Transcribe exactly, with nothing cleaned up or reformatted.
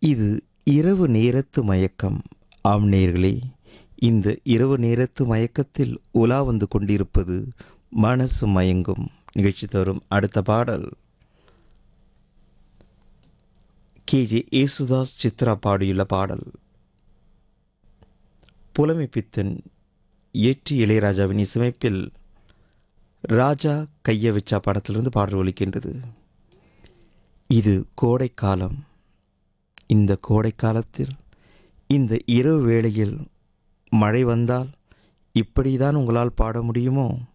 இது இரவு நேரத்து மயக்கம். ஆம் நேயர்களே, இந்த இரவு நேரத்து மயக்கத்தில் உலா வந்து கொண்டிருப்பது மனசு மயங்கும் நிகழ்ச்சி. தரும் அடுத்த பாடல் கேஜே ஏசுதாஸ் சித்ரா பாடியுள்ள பாடல். புலமை பித்தன் ஏற்றி இளையராஜாவின் இசையமைப்பில் ராஜா கைய வச்சா படத்திலிருந்து பாடல் ஒலிக்கின்றது. இது கோடைக்காலம். இந்த கோடைக்காலத்தில் இந்த இரவு வேளையில் மழை வந்தால் இப்படிதான் உங்களால் பாட முடியுமோ?